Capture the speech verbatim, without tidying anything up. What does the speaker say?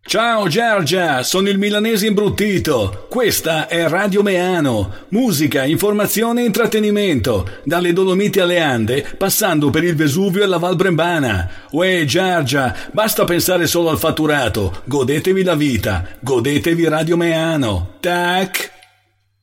Ciao Giorgia, sono il milanese imbruttito. Questa è Radio Meano. Musica, informazione e intrattenimento. Dalle Dolomiti alle Ande, passando per il Vesuvio e la Val Brembana. Uè Giorgia, basta pensare solo al fatturato. Godetevi la vita. Godetevi Radio Meano. Tac!